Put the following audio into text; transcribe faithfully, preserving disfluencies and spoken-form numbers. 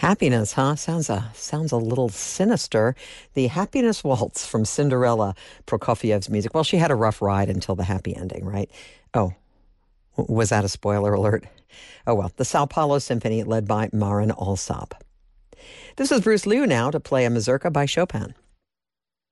Happiness, huh? Sounds a sounds a little sinister. The Happiness Waltz from Cinderella, Prokofiev's music. Well, she had a rough ride until the happy ending, right? Oh, w- was that a spoiler alert? Oh well, the Sao Paulo Symphony led by Marin Alsop. This is Bruce Liu now to play a mazurka by Chopin.